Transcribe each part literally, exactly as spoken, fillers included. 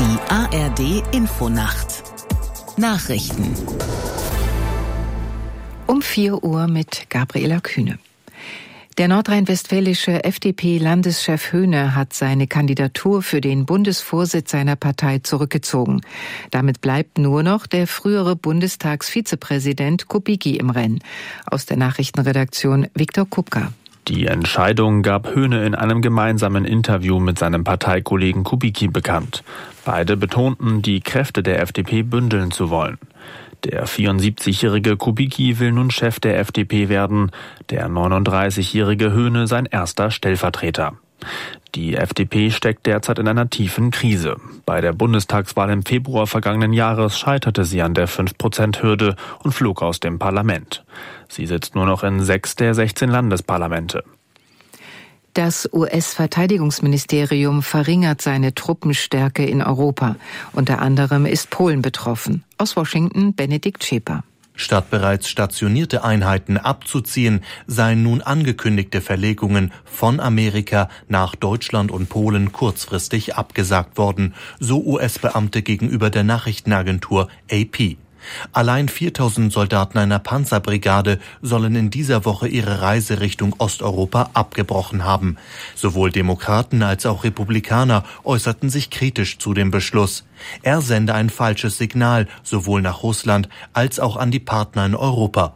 Die A R D-Infonacht. Nachrichten. Um vier Uhr mit Gabriela Kühne. Der nordrhein-westfälische F D P-Landeschef Höhne hat seine Kandidatur für den Bundesvorsitz seiner Partei zurückgezogen. Damit bleibt nur noch der frühere Bundestagsvizepräsident Kubicki im Rennen. Aus der Nachrichtenredaktion Viktor Kupka. Die Entscheidung gab Höhne in einem gemeinsamen Interview mit seinem Parteikollegen Kubicki bekannt. Beide betonten, die Kräfte der F D P bündeln zu wollen. Der vierundsiebzigjährige Kubicki will nun Chef der F D P werden, der neununddreißigjährige Höhne sein erster Stellvertreter. Die F D P steckt derzeit in einer tiefen Krise. Bei der Bundestagswahl im Februar vergangenen Jahres scheiterte sie an der fünf Prozent Hürde und flog aus dem Parlament. Sie sitzt nur noch in sechs der sechzehn Landesparlamente. Das U S-Verteidigungsministerium verringert seine Truppenstärke in Europa. Unter anderem ist Polen betroffen. Aus Washington Benedikt Schäper. Statt bereits stationierte Einheiten abzuziehen, seien nun angekündigte Verlegungen von Amerika nach Deutschland und Polen kurzfristig abgesagt worden, so U S-Beamte gegenüber der Nachrichtenagentur A P. Allein viertausend Soldaten einer Panzerbrigade sollen in dieser Woche ihre Reise Richtung Osteuropa abgebrochen haben. Sowohl Demokraten als auch Republikaner äußerten sich kritisch zu dem Beschluss. Er sende ein falsches Signal sowohl nach Russland als auch an die Partner in Europa.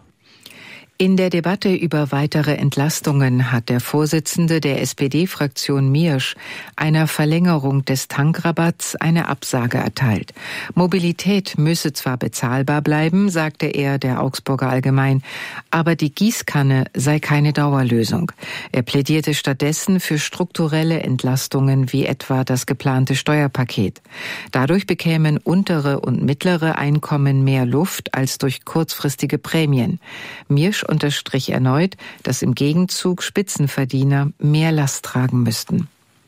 In der Debatte über weitere Entlastungen hat der Vorsitzende der S P D-Fraktion Miersch einer Verlängerung des Tankrabatts eine Absage erteilt. Mobilität müsse zwar bezahlbar bleiben, sagte er der Augsburger Allgemein, aber die Gießkanne sei keine Dauerlösung. Er plädierte stattdessen für strukturelle Entlastungen wie etwa das geplante Steuerpaket. Dadurch bekämen untere und mittlere Einkommen mehr Luft als durch kurzfristige Prämien. Miersch unterstrich erneut, dass im Gegenzug Spitzenverdiener mehr Last tragen müssten.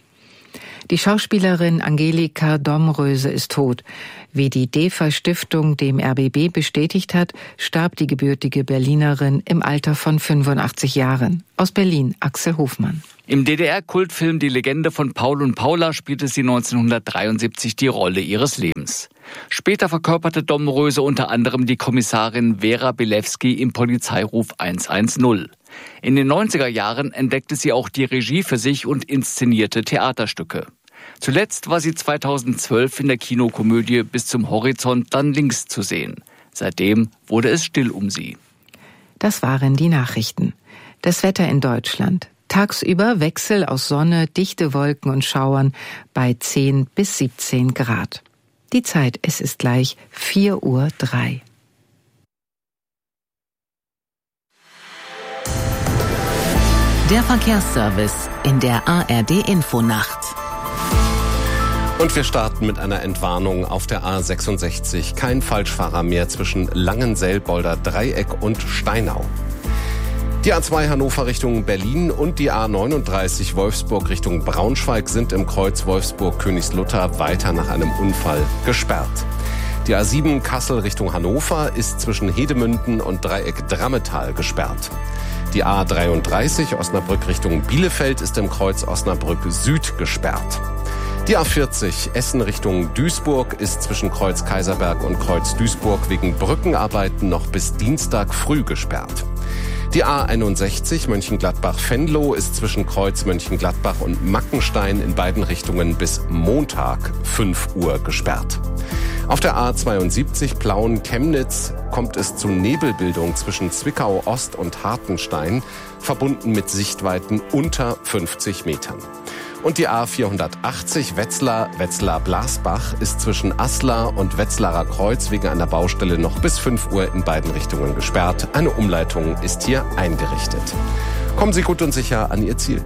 Die Schauspielerin Angelika Domröse ist tot. Wie die D E F A-Stiftung dem R B B bestätigt hat, starb die gebürtige Berlinerin im Alter von fünfundachtzig Jahren. Aus Berlin, Axel Hofmann. Im D D R-Kultfilm Die Legende von Paul und Paula spielte sie neunzehnhundertdreiundsiebzig die Rolle ihres Lebens. Später verkörperte Domröse unter anderem die Kommissarin Vera Bilewski im Polizeiruf hundertzehn. In den neunziger Jahren entdeckte sie auch die Regie für sich und inszenierte Theaterstücke. Zuletzt war sie zweitausendzwölf in der Kinokomödie Bis zum Horizont dann links zu sehen. Seitdem wurde es still um sie. Das waren die Nachrichten. Das Wetter in Deutschland. Tagsüber Wechsel aus Sonne, dichte Wolken und Schauern bei zehn bis siebzehn Grad. Die Zeit, es ist gleich vier Uhr drei. Der Verkehrsservice in der A R D-Infonacht. Und wir starten mit einer Entwarnung auf der A sechsundsechzig. Kein Falschfahrer mehr zwischen Langenselbolder Dreieck und Steinau. Die A zwei Hannover Richtung Berlin und die A neununddreißig Wolfsburg Richtung Braunschweig sind im Kreuz Wolfsburg-Königslutter weiter nach einem Unfall gesperrt. Die A sieben Kassel Richtung Hannover ist zwischen Hedemünden und Dreieck Drammetal gesperrt. Die A dreiunddreißig Osnabrück Richtung Bielefeld ist im Kreuz Osnabrück Süd gesperrt. Die A vierzig Essen Richtung Duisburg ist zwischen Kreuz Kaiserberg und Kreuz Duisburg wegen Brückenarbeiten noch bis Dienstag früh gesperrt. Die A einundsechzig Mönchengladbach-Venlo ist zwischen Kreuz Mönchengladbach und Mackenstein in beiden Richtungen bis Montag fünf Uhr gesperrt. Auf der A zweiundsiebzig Plauen-Chemnitz kommt es zu Nebelbildung zwischen Zwickau Ost und Hartenstein, verbunden mit Sichtweiten unter fünfzig Metern. Und die A vierhundertachtzig Wetzlar, Wetzlar-Blasbach ist zwischen Aslar und Wetzlarer Kreuz wegen einer Baustelle noch bis fünf Uhr in beiden Richtungen gesperrt. Eine Umleitung ist hier eingerichtet. Kommen Sie gut und sicher an Ihr Ziel.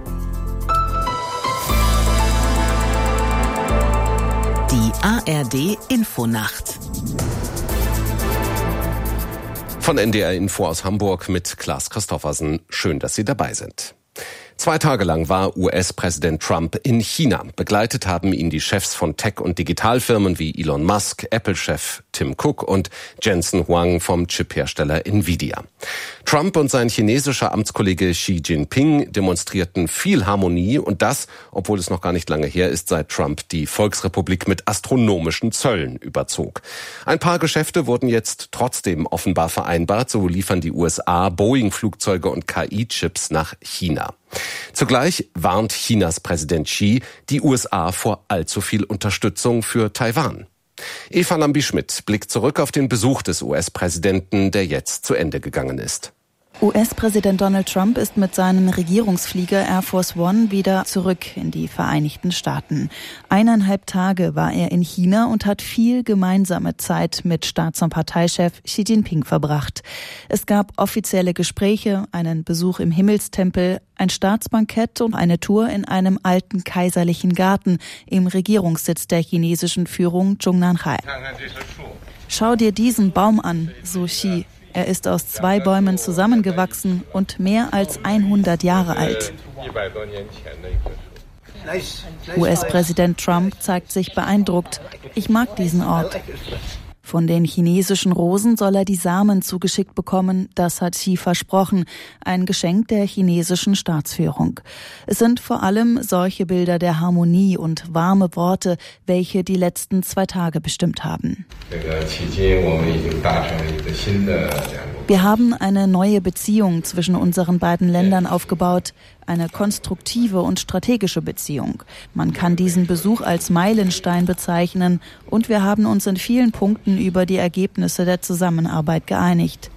Die A R D-Infonacht. Von N D R Info aus Hamburg mit Klaas Christoffersen. Schön, dass Sie dabei sind. Zwei Tage lang war U S-Präsident Trump in China. Begleitet haben ihn die Chefs von Tech- und Digitalfirmen wie Elon Musk, Apple-Chef Tim Cook und Jensen Huang vom Chiphersteller Nvidia. Trump und sein chinesischer Amtskollege Xi Jinping demonstrierten viel Harmonie und das, obwohl es noch gar nicht lange her ist, seit Trump die Volksrepublik mit astronomischen Zöllen überzog. Ein paar Geschäfte wurden jetzt trotzdem offenbar vereinbart. So liefern die U S A Boeing-Flugzeuge und K I-Chips nach China. Zugleich warnt Chinas Präsident Xi die U S A vor allzu viel Unterstützung für Taiwan. Eva Lambi-Schmidt blickt zurück auf den Besuch des U S-Präsidenten, der jetzt zu Ende gegangen ist. U S-Präsident Donald Trump ist mit seinem Regierungsflieger Air Force One wieder zurück in die Vereinigten Staaten. Eineinhalb Tage war er in China und hat viel gemeinsame Zeit mit Staats- und Parteichef Xi Jinping verbracht. Es gab offizielle Gespräche, einen Besuch im Himmelstempel, ein Staatsbankett und eine Tour in einem alten kaiserlichen Garten im Regierungssitz der chinesischen Führung Zhongnanhai. Schau dir diesen Baum an, so Xi. Er ist aus zwei Bäumen zusammengewachsen und mehr als hundert Jahre alt. U S-Präsident Trump zeigt sich beeindruckt. Ich mag diesen Ort. Von den chinesischen Rosen soll er die Samen zugeschickt bekommen, das hat Xi versprochen, ein Geschenk der chinesischen Staatsführung. Es sind vor allem solche Bilder der Harmonie und warme Worte, welche die letzten zwei Tage bestimmt haben. Wir haben eine neue Beziehung zwischen unseren beiden Ländern aufgebaut, eine konstruktive und strategische Beziehung. Man kann diesen Besuch als Meilenstein bezeichnen und wir haben uns in vielen Punkten über die Ergebnisse der Zusammenarbeit geeinigt,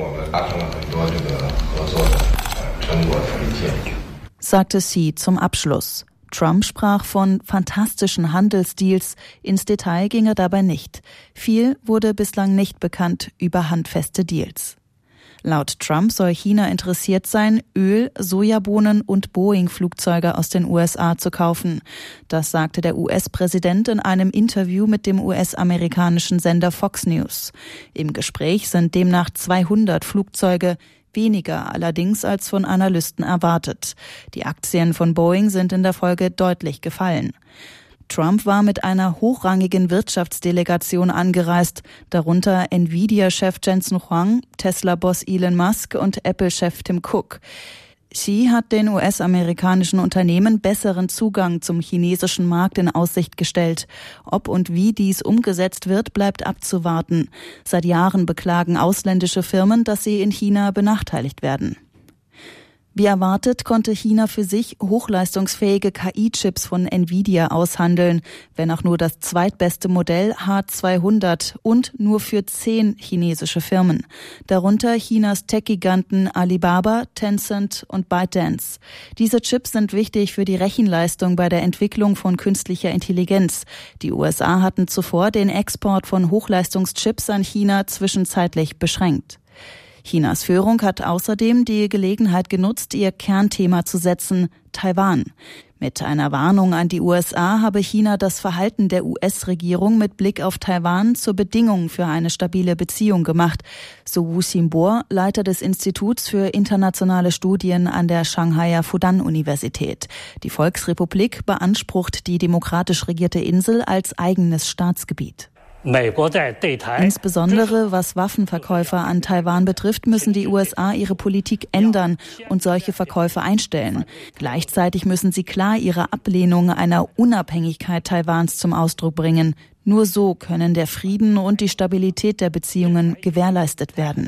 sagte Xi zum Abschluss. Trump sprach von fantastischen Handelsdeals, ins Detail ging er dabei nicht. Viel wurde bislang nicht bekannt über handfeste Deals. Laut Trump soll China interessiert sein, Öl, Sojabohnen und Boeing-Flugzeuge aus den U S A zu kaufen. Das sagte der U S-Präsident in einem Interview mit dem U S-amerikanischen Sender Fox News. Im Gespräch sind demnach zweihundert Flugzeuge, weniger allerdings als von Analysten erwartet. Die Aktien von Boeing sind in der Folge deutlich gefallen. Trump war mit einer hochrangigen Wirtschaftsdelegation angereist, darunter Nvidia-Chef Jensen Huang, Tesla-Boss Elon Musk und Apple-Chef Tim Cook. Xi hat den U S-amerikanischen Unternehmen besseren Zugang zum chinesischen Markt in Aussicht gestellt. Ob und wie dies umgesetzt wird, bleibt abzuwarten. Seit Jahren beklagen ausländische Firmen, dass sie in China benachteiligt werden. Wie erwartet konnte China für sich hochleistungsfähige K I-Chips von Nvidia aushandeln, wenn auch nur das zweitbeste Modell H zweihundert und nur für zehn chinesische Firmen. Darunter Chinas Tech-Giganten Alibaba, Tencent und ByteDance. Diese Chips sind wichtig für die Rechenleistung bei der Entwicklung von künstlicher Intelligenz. Die U S A hatten zuvor den Export von Hochleistungschips an China zwischenzeitlich beschränkt. Chinas Führung hat außerdem die Gelegenheit genutzt, ihr Kernthema zu setzen, Taiwan. Mit einer Warnung an die U S A habe China das Verhalten der U S-Regierung mit Blick auf Taiwan zur Bedingung für eine stabile Beziehung gemacht, so Wu Xinbo, Leiter des Instituts für internationale Studien an der Shanghaier Fudan-Universität. Die Volksrepublik beansprucht die demokratisch regierte Insel als eigenes Staatsgebiet. Insbesondere was Waffenverkäufe an Taiwan betrifft, müssen die U S A ihre Politik ändern und solche Verkäufe einstellen. Gleichzeitig müssen sie klar ihre Ablehnung einer Unabhängigkeit Taiwans zum Ausdruck bringen. Nur so können der Frieden und die Stabilität der Beziehungen gewährleistet werden.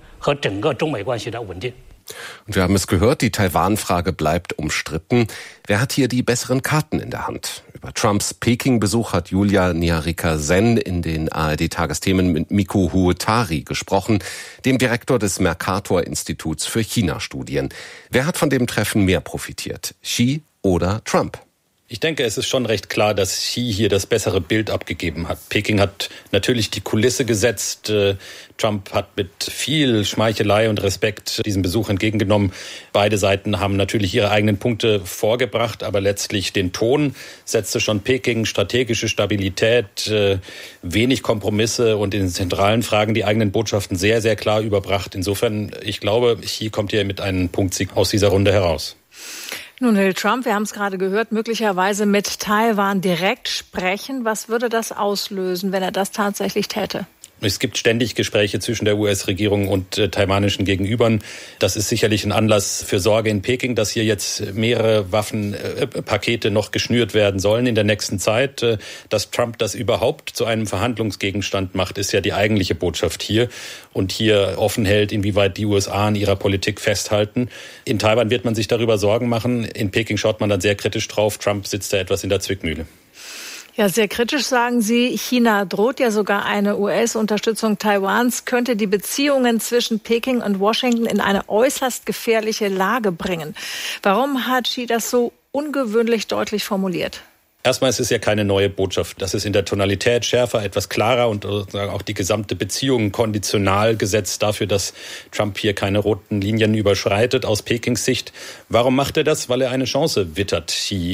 Und wir haben es gehört, die Taiwan-Frage bleibt umstritten. Wer hat hier die besseren Karten in der Hand? Über Trumps Peking-Besuch hat Julia Niharika-Sen in den A R D-Tagesthemen mit Mikko Huotari gesprochen, dem Direktor des Mercator-Instituts für China-Studien. Wer hat von dem Treffen mehr profitiert? Xi oder Trump? Ich denke, es ist schon recht klar, dass Xi hier das bessere Bild abgegeben hat. Peking hat natürlich die Kulisse gesetzt. Trump hat mit viel Schmeichelei und Respekt diesen Besuch entgegengenommen. Beide Seiten haben natürlich ihre eigenen Punkte vorgebracht, aber letztlich den Ton setzte schon Peking. Strategische Stabilität, wenig Kompromisse und in zentralen Fragen die eigenen Botschaften sehr, sehr klar überbracht. Insofern, ich glaube, Xi kommt hier mit einem Punktsieg aus dieser Runde heraus. Nun will Trump, wir haben es gerade gehört, möglicherweise mit Taiwan direkt sprechen. Was würde das auslösen, wenn er das tatsächlich täte? Es gibt ständig Gespräche zwischen der U S-Regierung und äh, taiwanischen Gegenübern. Das ist sicherlich ein Anlass für Sorge in Peking, dass hier jetzt mehrere Waffenpakete äh, noch geschnürt werden sollen in der nächsten Zeit. Äh, dass Trump das überhaupt zu einem Verhandlungsgegenstand macht, ist ja die eigentliche Botschaft hier. Und hier offen hält, inwieweit die U S A an ihrer Politik festhalten. In Taiwan wird man sich darüber Sorgen machen. In Peking schaut man dann sehr kritisch drauf. Trump sitzt da etwas in der Zwickmühle. Ja, sehr kritisch sagen Sie. China droht ja sogar eine U S-Unterstützung Taiwans, könnte die Beziehungen zwischen Peking und Washington in eine äußerst gefährliche Lage bringen. Warum hat Xi das so ungewöhnlich deutlich formuliert? Erstmal ist es ja keine neue Botschaft. Das ist in der Tonalität schärfer, etwas klarer und auch die gesamte Beziehung konditional gesetzt dafür, dass Trump hier keine roten Linien überschreitet aus Pekings Sicht. Warum macht er das? Weil er eine Chance wittert.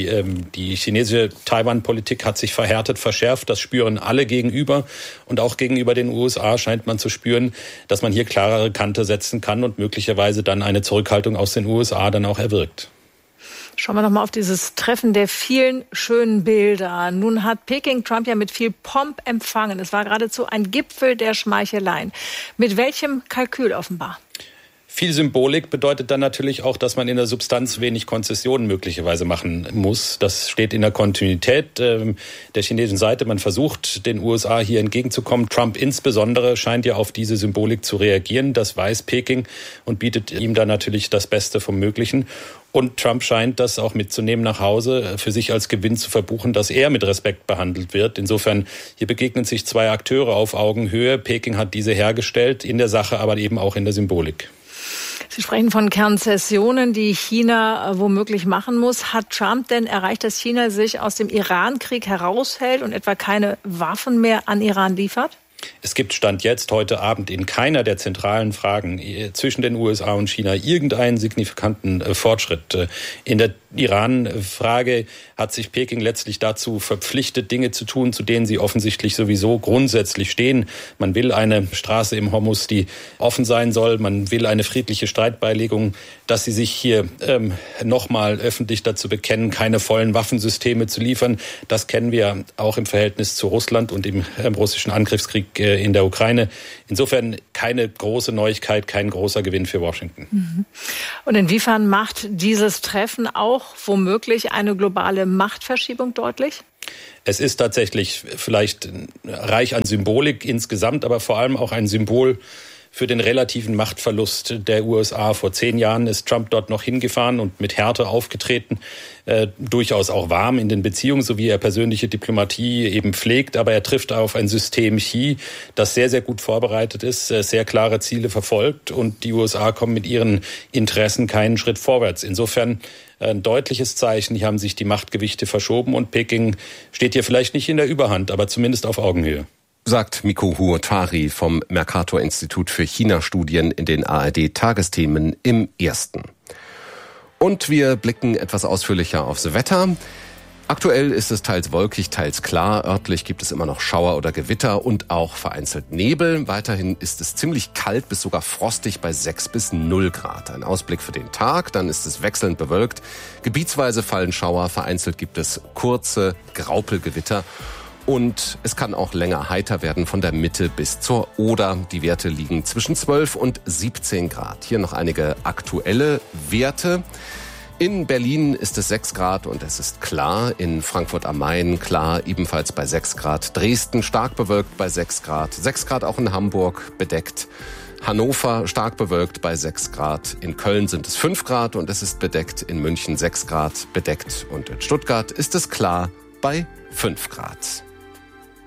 Die chinesische Taiwan-Politik hat sich verhärtet, verschärft. Das spüren alle gegenüber. Und auch gegenüber den U S A scheint man zu spüren, dass man hier klarere Kante setzen kann und möglicherweise dann eine Zurückhaltung aus den U S A dann auch erwirkt. Schauen wir noch mal auf dieses Treffen der vielen schönen Bilder. Nun hat Peking Trump ja mit viel Pomp empfangen. Es war geradezu ein Gipfel der Schmeicheleien. Mit welchem Kalkül offenbar? Viel Symbolik bedeutet dann natürlich auch, dass man in der Substanz wenig Konzessionen möglicherweise machen muss. Das steht in der Kontinuität äh, der chinesischen Seite. Man versucht, den U S A hier entgegenzukommen. Trump insbesondere scheint ja auf diese Symbolik zu reagieren. Das weiß Peking und bietet ihm dann natürlich das Beste vom Möglichen. Und Trump scheint das auch mitzunehmen nach Hause, für sich als Gewinn zu verbuchen, dass er mit Respekt behandelt wird. Insofern, hier begegnen sich zwei Akteure auf Augenhöhe. Peking hat diese hergestellt, in der Sache, aber eben auch in der Symbolik. Sie sprechen von Konzessionen, die China womöglich machen muss. Hat Trump denn erreicht, dass China sich aus dem Iran-Krieg heraushält und etwa keine Waffen mehr an Iran liefert? Es gibt Stand jetzt heute Abend in keiner der zentralen Fragen zwischen den U S A und China irgendeinen signifikanten Fortschritt. In der Iran-Frage hat sich Peking letztlich dazu verpflichtet, Dinge zu tun, zu denen sie offensichtlich sowieso grundsätzlich stehen. Man will eine Straße im Hormuz, die offen sein soll. Man will eine friedliche Streitbeilegung. Dass sie sich hier ähm, nochmal öffentlich dazu bekennen, keine vollen Waffensysteme zu liefern, das kennen wir auch im Verhältnis zu Russland und im äh, russischen Angriffskrieg äh, in der Ukraine. Insofern keine große Neuigkeit, kein großer Gewinn für Washington. Mhm. Und inwiefern macht dieses Treffen auch womöglich eine globale Machtverschiebung deutlich? Es ist tatsächlich vielleicht reich an Symbolik insgesamt, aber vor allem auch ein Symbol für den relativen Machtverlust der U S A. Vor zehn Jahren ist Trump dort noch hingefahren und mit Härte aufgetreten, äh, durchaus auch warm in den Beziehungen, so wie er persönliche Diplomatie eben pflegt. Aber er trifft auf ein System Xi, das sehr, sehr gut vorbereitet ist, äh, sehr klare Ziele verfolgt und die U S A kommen mit ihren Interessen keinen Schritt vorwärts. Insofern ein deutliches Zeichen, hier haben sich die Machtgewichte verschoben und Peking steht hier vielleicht nicht in der Überhand, aber zumindest auf Augenhöhe. Sagt Mikko Huotari vom Mercator-Institut für China-Studien in den A R D-Tagesthemen im Ersten. Und wir blicken etwas ausführlicher aufs Wetter. Aktuell ist es teils wolkig, teils klar. Örtlich gibt es immer noch Schauer oder Gewitter und auch vereinzelt Nebel. Weiterhin ist es ziemlich kalt bis sogar frostig bei sechs bis null Grad. Ein Ausblick für den Tag, dann ist es wechselnd bewölkt. Gebietsweise fallen Schauer, vereinzelt gibt es kurze Graupelgewitter. Und es kann auch länger heiter werden von der Mitte bis zur Oder. Die Werte liegen zwischen zwölf und siebzehn Grad. Hier noch einige aktuelle Werte. In Berlin ist es sechs Grad und es ist klar. In Frankfurt am Main klar, ebenfalls bei sechs Grad. Dresden stark bewölkt bei sechs Grad. sechs Grad auch in Hamburg bedeckt. Hannover stark bewölkt bei sechs Grad. In Köln sind es fünf Grad und es ist bedeckt. In München sechs Grad bedeckt. Und in Stuttgart ist es klar bei fünf Grad.